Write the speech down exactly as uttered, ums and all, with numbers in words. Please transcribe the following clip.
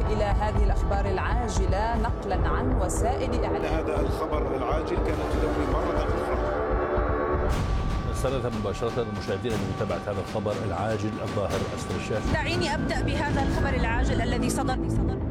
إلى هذه الأخبار العاجلة نقلا عن وسائل إعلام. هذا الخبر العاجل كانت تدوي مرة أخرى. نستنذ مباشرة المشاهدين لمتابعة هذا الخبر العاجل الظاهر أسفل الشاشة. دعيني أبدأ بهذا الخبر العاجل الذي صدر